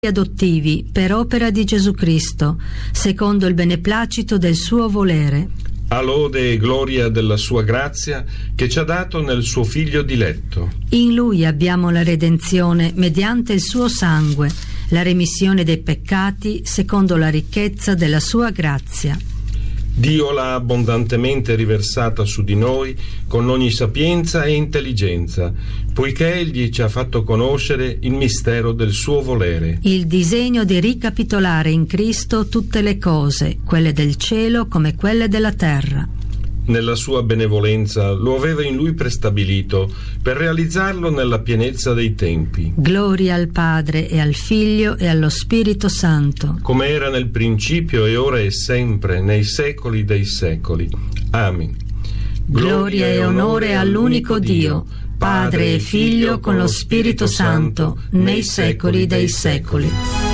adottivi per opera di Gesù Cristo, secondo il beneplacito del suo volere. A lode e gloria della sua grazia che ci ha dato nel suo Figlio diletto. In Lui abbiamo la redenzione mediante il suo sangue, la remissione dei peccati secondo la ricchezza della sua grazia. Dio l'ha abbondantemente riversata su di noi con ogni sapienza e intelligenza, poiché Egli ci ha fatto conoscere il mistero del suo volere. Il disegno di ricapitolare in Cristo tutte le cose, quelle del cielo come quelle della terra. Nella sua benevolenza lo aveva in Lui prestabilito per realizzarlo nella pienezza dei tempi. Gloria al Padre e al Figlio e allo Spirito Santo, come era nel principio e ora e sempre, nei secoli dei secoli. Amen. Gloria e onore all'unico Dio, Padre e Figlio con lo Spirito Santo, nei secoli dei secoli.